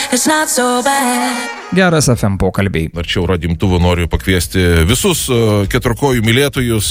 it's not so bad. Geras FM pokalbiai. Arčiau radimtuvo noriu pakviesti visus keturkojų mylėtojus,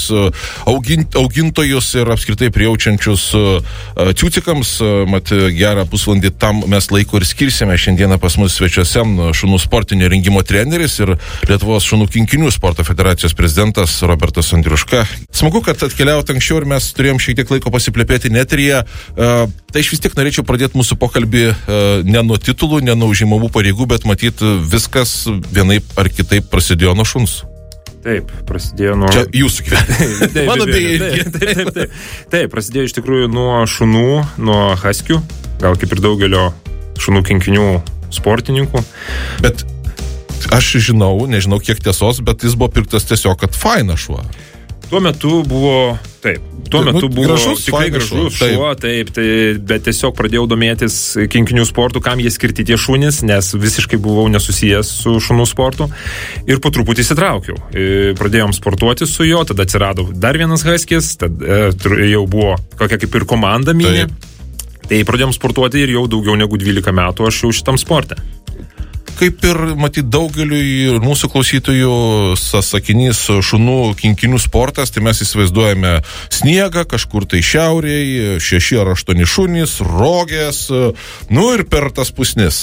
augintojus ir apskritai prijaučiančius ciucikams. Mat, gerą pusvalandį tam mes laiko ir skirsime. Šiandieną pas mus svečiuose šunų sportinio rengimo treneris ir Lietuvos šunų kinkinių sporto federacijos prezidentas Robertas Andriuška. Smagu, kad atkeliaut anksčiau ir mes turėjom šiek tiek laiko pasiplepėti neteryje. Tai aš vis tiek norėčiau pradėti mūsų pokalbį ne nuo titulų, ne nuo užimamų pareigų, bet matyti viskas vienaip ar kitaip prasidėjo nuo šuns. Taip, prasidėjo nuo... Čia jūsų gyvenime. Mano beje. Taip, prasidėjo iš tikrųjų nuo šunų, nuo haskių, gal kaip ir daugelio šunų kinkinių sportininkų. Bet aš nežinau kiek tiesos, bet jis buvo pirktas tiesiog, kad faina šuo. Tuo metu buvo, taip, buvo gražus, tikrai gražus šuo, taip, bet tiesiog pradėjau domėtis kinkinių sportų, kam jie skirti tie šunys, nes visiškai buvau nesusijęs su šunų sportu ir po truputį įsitraukiau. Pradėjom sportuoti su juo, tada atsirado dar vienas haskis, tada jau buvo kokia kaip ir komanda mini. Tai pradėjom sportuoti ir jau daugiau negu 12 metų aš jau šitam sporte. Kaip ir, matyt, daugeliui mūsų klausytojų sakinys šunų kinkinių sportas, tai mes įsivaizduojame sniegą, kažkur tai šiaurėje, 6 ar 8 šunys, rogės, ir per tas pusnis.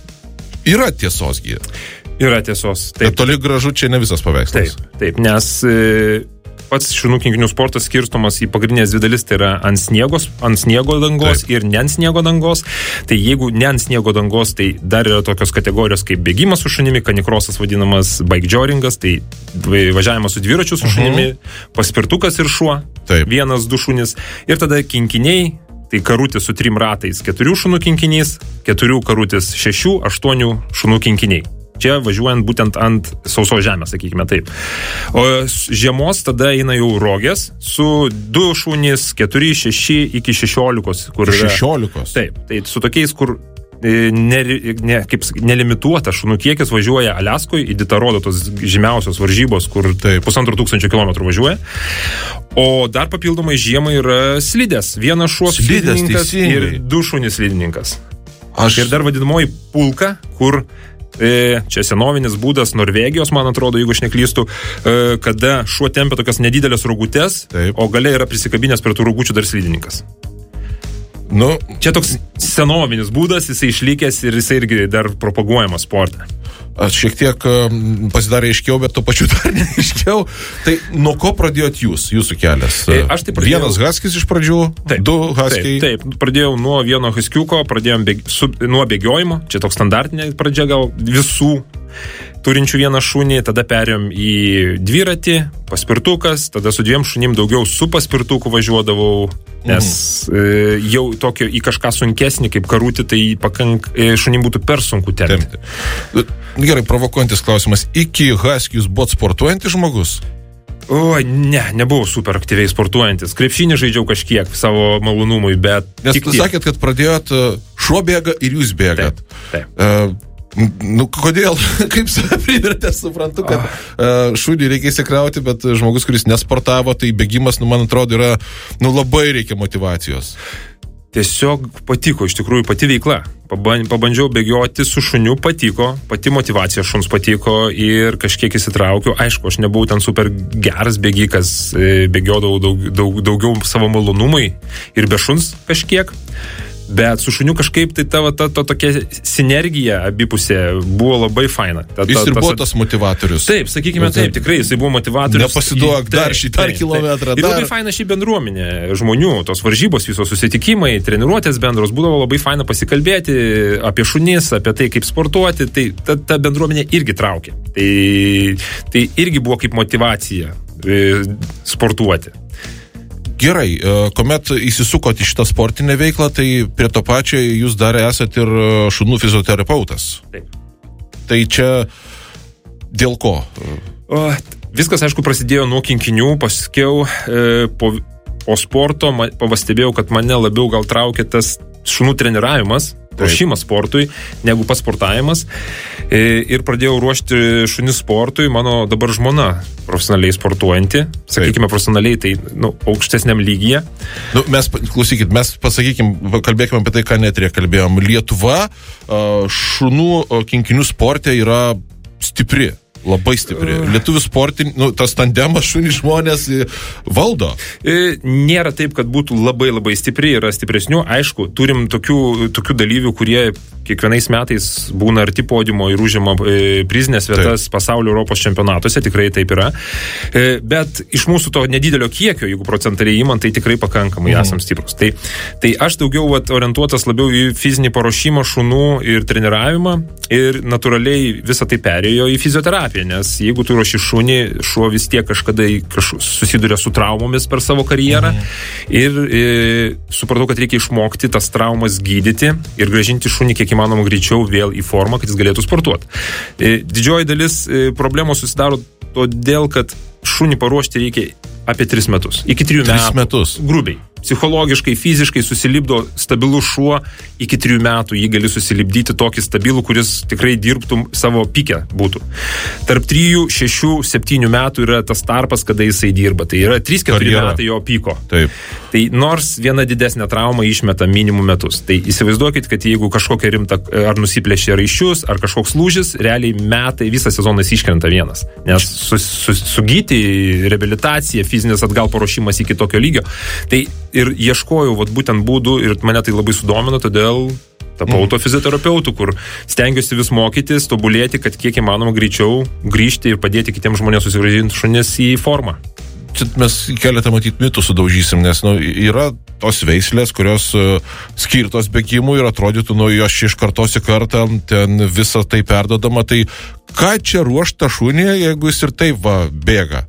Yra tiesosgi. Yra tiesos. Taip. Bet toli gražu čia ne visas paveikslas. Taip, nes pats šunų kinkinių sportas skirstomas į pagrindinės dvi dalis, tai yra ant sniego dangos ir ne ant sniego dangos. Tai jeigu ne ant sniego dangos, tai dar yra tokios kategorijos kaip bėgimas su šunimi, kanikrosas vadinamas bike-joringas, tai važiavimas su dviračiu su šunimi, paspirtukas ir šuo, 1-2 šunys. Ir tada kinkiniai, tai karutis su 3 ratais 4 šunų kinkinys, 4 karutis 6-8 šunų kinkiniai. Čia važiuojant būtent ant sausos žemės, sakykime taip. O žiemos tada eina jau rogės su 2 šunys, 4, 6 iki 16. Kur 16? Taip, tai su tokiais, kur nelimituota šunų kiekis važiuoja Aliaskoje, į Ditarodo tos žymiausios varžybos, kur 1500 km važiuoja. O dar papildomai žiemai yra slidės. 1 šuo slidininkas ir 2 šunys slidininkas. Ir dar vadinamoji pulka, kur čia senovinis būdas Norvegijos, man atrodo, jeigu aš neklystu, kada šuo tempia tokias nedidelės rogutes, o gale yra prisikabinęs prie tų rogučių dar slidininkas. Čia toks senovinis būdas, jisai išlikęs ir jisai irgi dar propaguojamas sporte. Aš šiek tiek pasidarė aiškiau, bet tuo pačiu dar neaiškiau. Tai nuo ko pradėjot jūsų kelias? Aš tai pradėjau... 1 haskis iš pradžių, 2 haskiai. Taip, pradėjau nuo 1 haskiuko, pradėjom nuo bėgiojimo, čia toks standartinė pradžia gal visų turinčių 1 šunį, tada perėjom į dviratį, paspirtukas, tada su 2 šunim daugiau su paspirtuku važiuodavau, nes jau tokio į kažką sunkesnį kaip karutį, tai šunim būtų per sunku tempti. Gerai, provokuojantis klausimas. Iki haskius buvot sportuojantis žmogus? Nebuvau super aktyviai sportuojantis. Krepšinį žaidžiau kažkiek savo malonumui, bet... Nes sakėt, kad pradėjot šuo bėga ir jūs bėgat. Taip. Kodėl? Kaip save privertė, suprantu, kad šunį reikia įsikrauti, bet žmogus, kuris nesportavo, tai bėgimas, man atrodo, yra, labai reikia motyvacijos. Tiesiog patiko, iš tikrųjų, pati veikla. Pabandžiau bėgioti su šuniu, patiko, pati motyvacija šuns patiko ir kažkiek įsitraukiau. Aišku, aš nebuvau ten super geras bėgikas, bėgiodavau daugiau savo malonumai ir be šuns kažkiek. Bet su šuniu kažkaip tai ta tokia sinergija abipusė buvo labai faina. Jis ir buvo tas motivatorius. Taip, sakykime taip, tikrai jisai buvo motivatorius. Nepasiduok dar kilometrą. Ir labai faina šį bendruomenė žmonių, tos varžybos, visos susitikimai, treniruotės bendros, būdavo labai faina pasikalbėti apie šunis, apie tai, kaip sportuoti, tai ta bendruomenė irgi traukė. Tai irgi buvo kaip motyvacija sportuoti. Gerai, kuomet įsisukot į šitą sportinę veiklą, tai prie to pačio jūs dar esat ir šunų fizioterapeutas. Taip. Tai čia dėl ko? Viskas, aišku, prasidėjo nuo kinkinių, paskiau po sporto pastebėjau, kad mane labiau gal traukė tas šunų treniravimas, ruošimas sportui, negu pats sportavimas. Ir pradėjau ruošti šunį sportui, mano dabar žmona profesionaliai sportuojanti, sakykime profesionaliai, tai aukštesniam lygyje. Klausykit, mes kalbėkime apie tai, ką netrė kalbėjom. Lietuva šunų kinkinių sporte yra stipri. Labai stipri. Lietuvių sportinį, tas tandemas šunį žmonės valdo. Nėra taip, kad būtų labai labai stipri, yra stipresnių. Aišku, turim tokių dalyvių, kurie kiekvienais metais būna arti podiumo ir užima prizinės vietas pasaulio Europos čempionatuose, tikrai taip yra. Bet iš mūsų to nedidelio kiekio, jeigu procentaliai įmant, tai tikrai pakankamai esam stiprus. Tai aš daugiau orientuotas labiau į fizinį paruošimą šunų ir treniravimą ir natūraliai visą tai perėjo į fizioterapiją, nes jeigu tu ruoši šunį, šuo vis tiek kažkada susiduria su traumomis per savo karjerą ir supratau, kad reikia išmokti tas traumas gydyti ir grąžinti šunį kiek įmanoma greičiau vėl į formą, kad jis galėtų sportuoti. Didžioji dalis problemos susidaro todėl, kad šunį paruošti reikia apie 3 metus. Iki 3 metų. Grubiai. Psichologiškai, fiziškai susilipdo stabilus šuo, iki 3 metų jį gali susilipdyti tokį stabilų, kuris tikrai dirbtų savo pikę būtų. Tarp 3, 6, 7 metų yra tas tarpas, kada jisai dirba. Tai yra 3-4 metai jo piko. Taip. Tai nors viena didesnė trauma išmeta minimum metus. Tai įsivaizduokit, kad jeigu kažkokia rimta ar nusiplėšė raiščius, ar kažkoks lūžis, realiai metai, visas sezonas iškrenta vienas. Nes sugyti, reabilitacija, fizinis atgal paruošimas iki tokio lygio. Tai ir ieškojau būtent būdų ir mane tai labai sudomino, todėl tapau to fizioterapeutų, kur stengiuosi vis mokytis, tobulėti, kad kiek įmanoma greičiau grįžti ir padėti kitiems žmonėms susigrąžinti šunis į formą. Čia mes keletą mitų sudaužysim, nes yra tos veislės, kurios skirtos bėgimui ir atrodytų, jos iš kartos į kartą ten visą tai perdodama. Tai ką čia ruošta šunį, jeigu jis ir taip bėga?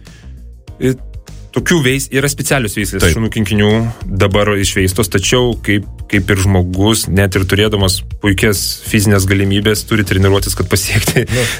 Tokių yra specialios veislės šunų kinkinių dabar išveistos, tačiau kaip ir žmogus, net ir turėdamas puikias fizinės galimybės, turi treniruotis, kad pasiekti.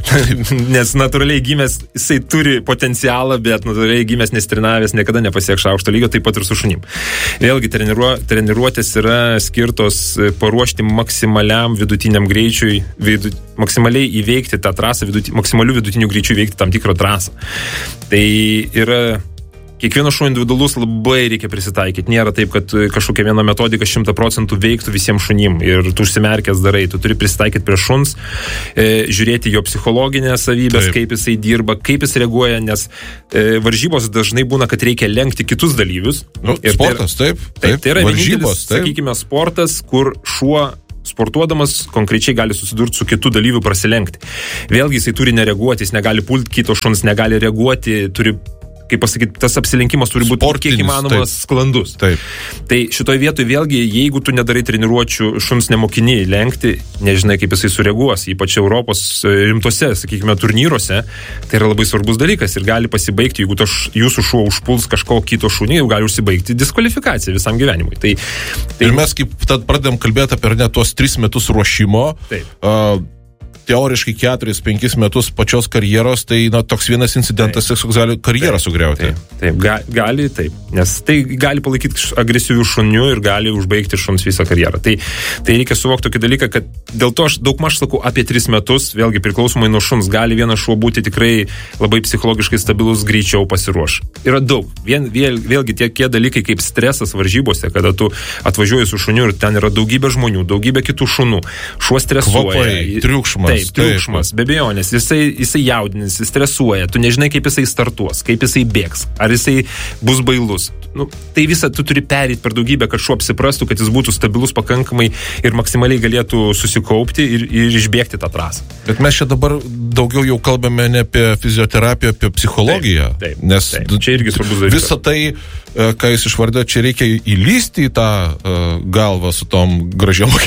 Nes natūraliai gimęs, jisai turi potencialą, bet natūraliai gimęs nestrenavęs niekada nepasieks aukšto lygio, taip pat ir su šunim. Vėlgi, treniruotės yra skirtos paruošti maksimaliam vidutiniam greičiui, maksimaliai įveikti tą trasą, maksimaliu vidutiniu greičiu įveikti tam tikrą trasą. Tai yra kiekvieno šuo individualus, labai reikia prisitaikyti. Nėra taip, kad kažkokia viena metodika 100% veiktų visiems šunim ir tu užsimerkęs darai. Tu turi prisitaikyti prie šuns, žiūrėti jo psichologinės savybės, kaip jisai dirba, kaip jis reaguoja, nes varžybos dažnai būna, kad reikia lenkti kitus dalyvius. Sportas, taip. Tai yra varžybos, sakykime, sportas, kur šuo sportuodamas konkrečiai gali susidurti su kitų dalyvių prasilenkti. Vėlgi jisai turi nereaguoti, jis negali pulti kito šuns, negali reaguoti, turi, kaip pasakyti, tas apsilenkimas turi būti kiek įmanomas sklandus. Taip. Tai šitoj vietoj vėlgi, jeigu tu nedarai treniruočių, šuns nemokiniai lenkti, nežinai, kaip jisai sureaguos, ypač Europos rimtose, sakykime, turnyruose, tai yra labai svarbus dalykas ir gali pasibaigti, jeigu jūsų šuo užpuls kažko kito šunį, jau gali užsibaigti diskvalifikacija visam gyvenimui. Tai ir mes kaip tad pradedam kalbėti apie ne tuos 3 metus ruošimo, teoriškai 4-5 metus pačios karjeros, tai toks vienas incidentas gali karjerą sugriauti. Taip, gali, nes tai gali palaikyti agresyvių šunių ir gali užbaigti šuns visą karjerą. Tai reikia suvokti tokį dalyką, kad dėl to aš daugmaž sakau apie 3 metus, vėlgi priklausomai nuo šuns, gali vienas šuo būti tikrai labai psichologiškai stabilus, greičiau pasiruoš. Yra daug. Vėlgi tie dalykai kaip stresas varžybose, kada tu atvažiuoji su šuniu ir ten yra daugybė žmonių, daugybė kitų šunų. Šuo stresuoja. Kvapai, triukšmas. Triukšmas, be abejonės, jisai jaudinis, jis stresuoja, tu nežinai, kaip jisai startuos, kaip jisai bėgs, ar jisai bus bailus. Tai visą tu turi perėti per daugybę, kad šuo apsiprastų, kad jis būtų stabilus pakankamai ir maksimaliai galėtų susikaupti ir išbėgti tą trasą. Bet mes čia dabar daugiau jau kalbame ne apie fizioterapiją, apie psichologiją. Taip. Nes čia irgi svarbus dalykas. Visą tai, ką jūs išvardėte, čia reikia įlysti į tą galvą su tom gražiom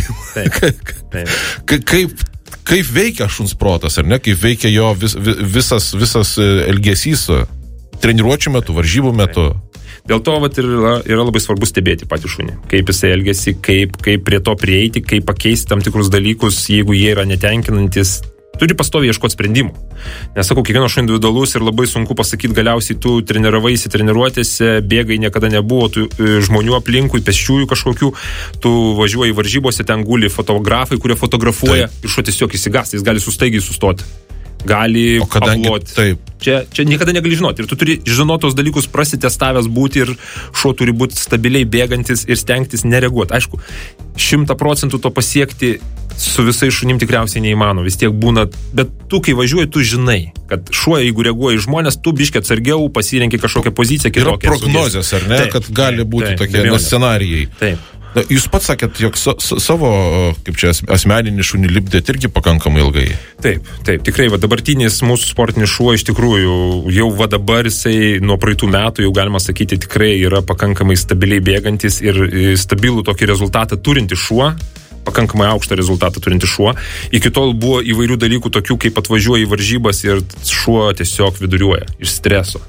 akim. Kaip veikia šuns protas, ar ne? Kaip veikia jo visas elgesys treniruočių metu, varžybų metu? Dėl to yra labai svarbu stebėti patį šunį. Kaip jisai elgesi, kaip prie to prieiti, kaip pakeisti tam tikrus dalykus, jeigu jie yra netenkinantis. Turi pastoviai ieškoti sprendimų. Nesakau, kiekvieno šuo individualus ir labai sunku pasakyti, galiausiai tu treniravaisi treniruotėse, bėgai niekada nebuvo, tu žmonių aplinkui, pėsčiųjų kažkokių, tu važiuoji varžybose, ten guli fotografai, kurie fotografuoja ir šuo tiesiog įsigąsta, jis gali sustaigiai sustoti. Gali aploti. Čia niekada negali žinoti. Ir tu turi žinoti tos dalykus prasitestavęs būti ir šuo turi būti stabiliai bėgantis ir stengtis nereaguoti. Aišku, 100% to pasiekti su visais šunim tikriausiai neįmanoma. Vis tiek būna, bet tu, kai važiuoji, tu žinai, kad šuo, jeigu reaguoja į žmonės, tu biškį atsargiau pasirenki kažkokią poziciją kitokią. Yra prognozės, ar ne, kad gali būti tokie scenarijai. Taip. Jūs pats sakėt, jog savo, kaip čia, asmeninį šunį lipdėt irgi pakankamai ilgai. Taip, tikrai, dabartinis mūsų sportinis šuo iš tikrųjų jau dabar jisai nuo praeitų metų jau galima sakyti tikrai yra pakankamai stabiliai bėgantis ir stabilų tokį rezultatą turinti šuo, pakankamai aukštą rezultatą turinti šuo. Iki tol buvo įvairių dalykų tokių, kaip atvažiuoja į varžybas ir šuo tiesiog viduriuoja iš streso.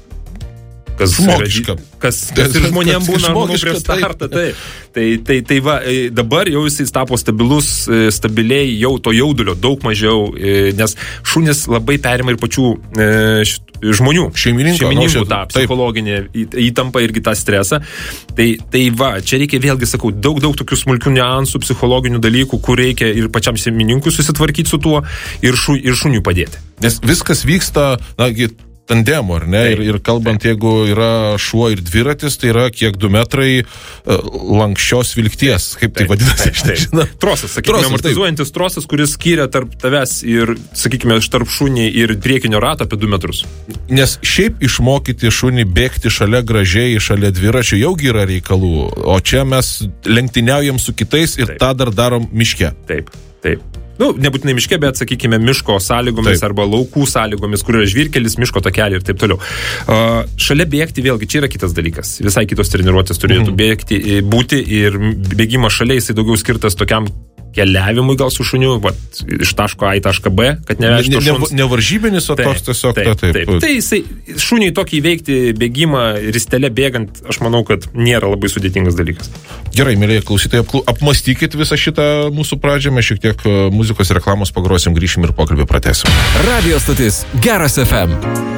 Kas ir žmonėm būna prieš startą. Tai va, dabar jau jis tapo stabilus, stabiliai, jau to jaudulio daug mažiau, nes šunis labai perima ir pačių žmonių, šeimininkų tą psichologinę įtampą irgi tą stresą. Tai va, čia reikia vėlgi, sakau, daug tokių smulkių niuansų, psichologinių dalykų, kur reikia ir pačiam šeimininkui susitvarkyti su tuo ir šuniui padėti. Nes viskas vyksta, tandemo, ar ne? Ir kalbant, jeigu yra šuo ir dviratis, tai yra kiek 2 metrai lankščios vilkties. Kaip tai vadinasi? Trosas, sakykime, amortizuojantis trosas, kuris skiria tarp tavęs ir, sakykime, tarp šunį ir priekinio rato apie 2 metrus. Nes šiaip išmokyti šunį bėgti šalia gražiai, šalia dviračių jaugi yra reikalų, o čia mes lenktyniaujam su kitais ir tą dar darom miške. Taip. Nebūtinai miške, bet, sakykime, miško sąlygomis arba laukų sąlygomis, kur yra žvyrkelis, miško takelį ir taip toliau. Šalia bėgti, vėlgi, čia yra kitas dalykas. Visai kitos treniruotės turėtų būti ir bėgimas šalia, jisai daugiau skirtas tokiam keliavimui gal su šuniu, iš taško A į tašką B, kad nevežtų šuns. Nevaržybinis, o toks tiesiog taip. Tai jisai, šuniui tokį įveikti bėgimą ristele bėgant, aš manau, kad nėra labai sudėtingas dalykas. Gerai, mėlyje klausytojai, apmastykit visą šitą mūsų pradžią, mes šiek tiek muzikos reklamos pagrosim, grįšim ir pokalbį pratęsim. Radio stotis Geras FM.